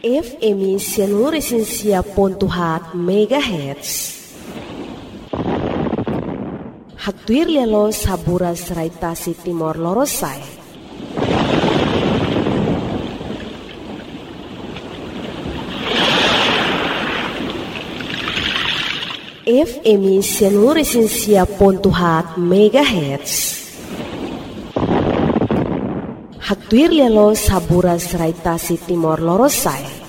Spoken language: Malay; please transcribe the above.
FM 105.4 MHz. Hagtuir lelo saburas raitasi Timor Lorosai. FM 105.4 MHz. Hagtuir lelo saburas raitasi Timor Lorosai.